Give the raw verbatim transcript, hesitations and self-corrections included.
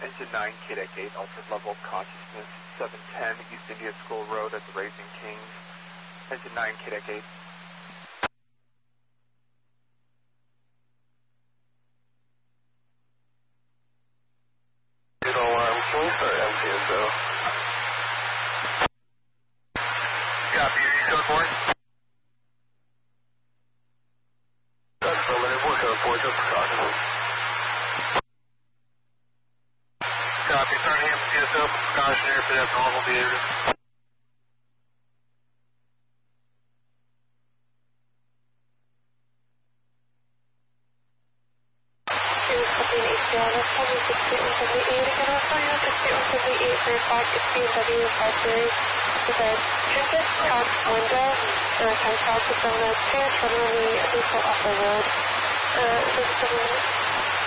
Engine nine, K D E C eight, altered level of consciousness, seven ten East India School Road at the Raising Kings. Engine nine, K D E C eight. Alarm, can we start M T S O? Copy, are you code four? That's affirmative, we're code four, just precaution. Copy, starting M T S O, precautionary for abnormal behavior. Trinket top window, uh, comes out to someone else, terminally, diesel off the road. Uh,